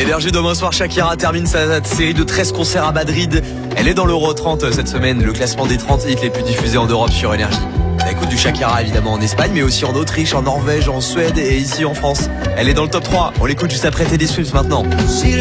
Berger, demain soir, Shakira termine sa série de 13 concerts à Madrid. Elle est dans l'Euro 30 cette semaine, le classement des 30 hits les plus diffusés en Europe sur Énergie. Elle écoute du Shakira évidemment en Espagne, mais aussi en Autriche, en Norvège, en Suède et ici en France. Elle est dans le top 3. On l'écoute juste après Teddy Swift maintenant.